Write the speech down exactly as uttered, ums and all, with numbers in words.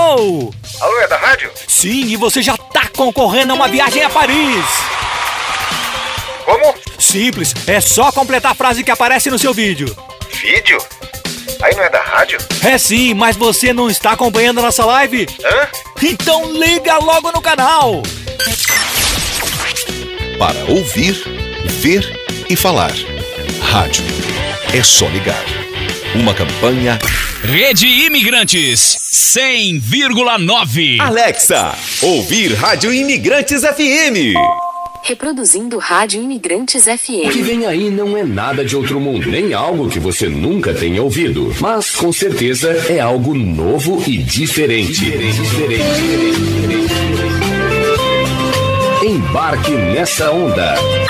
Alô? Alô, é da rádio? Sim, e você já tá concorrendo a uma viagem a Paris. Como? Simples, é só completar a frase que aparece no seu vídeo. Vídeo? Aí não é da rádio? É sim, mas você não está acompanhando a nossa live? Hã? Então liga logo no canal. Para ouvir, ver e falar. Rádio. É só ligar. Uma campanha... Rede Imigrantes cem vírgula nove. Alexa, ouvir Rádio Imigrantes F M. Reproduzindo Rádio Imigrantes F M. O que vem aí não é nada de outro mundo, nem algo que você nunca tenha ouvido. Mas, com certeza, é algo novo e diferente. diferente, diferente, diferente. Embarque nessa onda.